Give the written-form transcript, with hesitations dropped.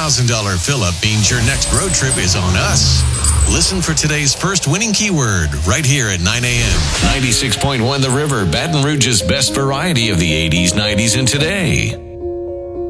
$1,000 fill-up means your next road trip is on us. Listen for today's first winning keyword right here at 9 a.m. 96.1 The River, Baton Rouge's best variety of the 80s, 90s, and today.